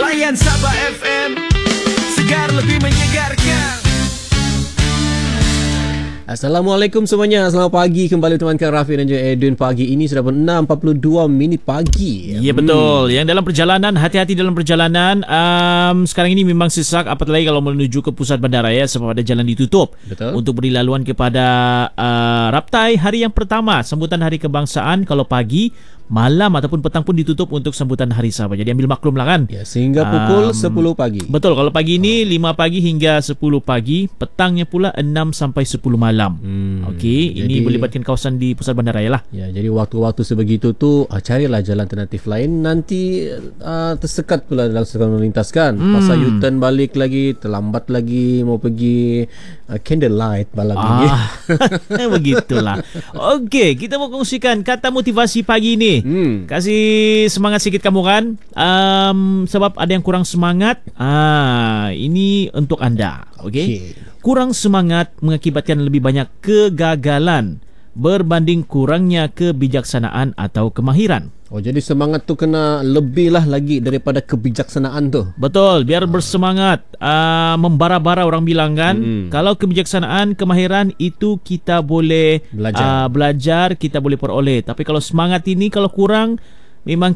Layan Sabah FM, segar lebih menyegarkan. Assalamualaikum semuanya. Selamat pagi kembali teman-teman Rafi dan juga Edwin. Pagi ini sudah 6.42 minit pagi. Ya betul. Yang dalam perjalanan, hati-hati dalam perjalanan. Sekarang ini memang sesak, apatah lagi kalau menuju ke pusat bandara ya, sebab ada jalan ditutup. Betul. Untuk beri laluan kepada Raptai hari yang pertama sambutan Hari Kebangsaan. Kalau pagi, malam ataupun petang pun ditutup untuk sambutan Hari Sabah. Jadi ambil maklum lah kan. Ya, sehingga pukul 10 pagi. Betul. Kalau pagi ini 5 pagi hingga 10 pagi, petangnya pula 6 sampai 10 malam. Okey, ini melibatkan kawasan di pusat bandara ya lah. Ya, jadi waktu-waktu sebegitu tu carilah jalan alternatif lain. Nanti tersekat pula dalam sekarang melintas kan. Pasal U-turn balik lagi, terlambat lagi mau pergi candlelight malam ini. Begitulah. Okey, kita mau kongsikan kata motivasi pagi ini. Kasih semangat sikit kamu kan. Sebab ada yang kurang semangat. Ini untuk anda. Okey. Kurang semangat mengakibatkan lebih banyak kegagalan berbanding kurangnya kebijaksanaan atau kemahiran. Oh, jadi semangat tu kena lebih lah lagi daripada kebijaksanaan tu. Betul, biar bersemangat. Membara-bara orang bilang kan. Kalau kebijaksanaan, kemahiran itu kita boleh belajar, kita boleh peroleh. Tapi kalau semangat ini kalau kurang, memang